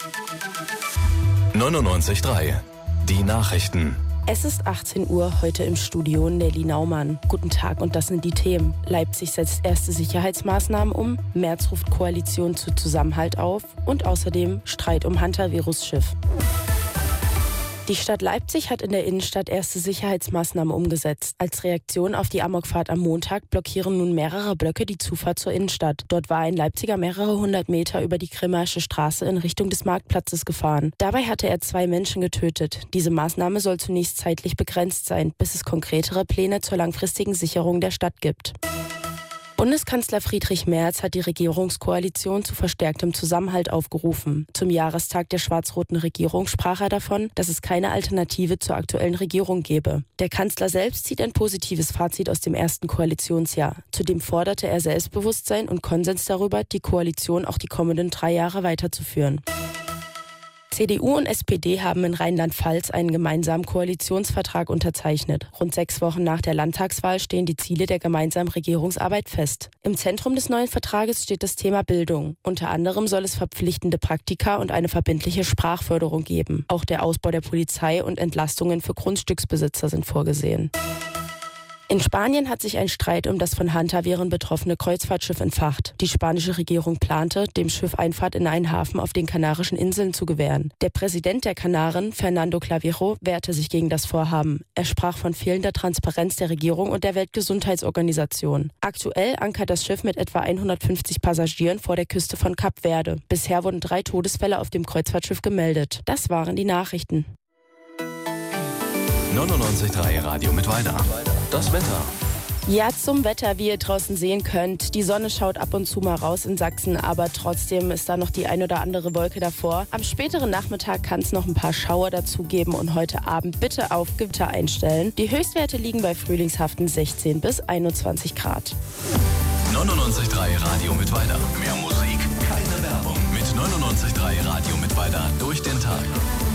99.3 Die Nachrichten. Es ist 18 Uhr, heute im Studio Nelly Naumann. Guten Tag und das sind die Themen. Leipzig setzt erste Sicherheitsmaßnahmen um, Merz ruft Koalition zu Zusammenhalt auf und außerdem Streit um Hantavirus-Schiff. Die Stadt Leipzig hat in der Innenstadt erste Sicherheitsmaßnahmen umgesetzt. Als Reaktion auf die Amokfahrt am Montag blockieren nun mehrere Blöcke die Zufahrt zur Innenstadt. Dort war ein Leipziger mehrere hundert Meter über die Grimmaische Straße in Richtung des Marktplatzes gefahren. Dabei hatte er 2 Menschen getötet. Diese Maßnahme soll zunächst zeitlich begrenzt sein, bis es konkretere Pläne zur langfristigen Sicherung der Stadt gibt. Bundeskanzler Friedrich Merz hat die Regierungskoalition zu verstärktem Zusammenhalt aufgerufen. Zum Jahrestag der schwarz-roten Regierung sprach er davon, dass es keine Alternative zur aktuellen Regierung gebe. Der Kanzler selbst zieht ein positives Fazit aus dem ersten Koalitionsjahr. Zudem forderte er Selbstbewusstsein und Konsens darüber, die Koalition auch die kommenden 3 Jahre weiterzuführen. CDU und SPD haben in Rheinland-Pfalz einen gemeinsamen Koalitionsvertrag unterzeichnet. Rund 6 Wochen nach der Landtagswahl stehen die Ziele der gemeinsamen Regierungsarbeit fest. Im Zentrum des neuen Vertrages steht das Thema Bildung. Unter anderem soll es verpflichtende Praktika und eine verbindliche Sprachförderung geben. Auch der Ausbau der Polizei und Entlastungen für Grundstücksbesitzer sind vorgesehen. In Spanien hat sich ein Streit um das von Hantaviren betroffene Kreuzfahrtschiff entfacht. Die spanische Regierung plante, dem Schiff Einfahrt in einen Hafen auf den Kanarischen Inseln zu gewähren. Der Präsident der Kanaren, Fernando Clavijo, wehrte sich gegen das Vorhaben. Er sprach von fehlender Transparenz der Regierung und der Weltgesundheitsorganisation. Aktuell ankert das Schiff mit etwa 150 Passagieren vor der Küste von Kap Verde. Bisher wurden 3 Todesfälle auf dem Kreuzfahrtschiff gemeldet. Das waren die Nachrichten. 99.3 Radio Mittweida. Das Wetter. Ja, zum Wetter, wie ihr draußen sehen könnt. Die Sonne schaut ab und zu mal raus in Sachsen, aber trotzdem ist da noch die ein oder andere Wolke davor. Am späteren Nachmittag kann es noch ein paar Schauer dazu geben und heute Abend bitte auf Gewitter einstellen. Die Höchstwerte liegen bei frühlingshaften 16 bis 21 Grad. 99.3 Radio Mittweida. Mehr Musik, keine Werbung. Mit 99.3 Radio Mittweida durch den Tag.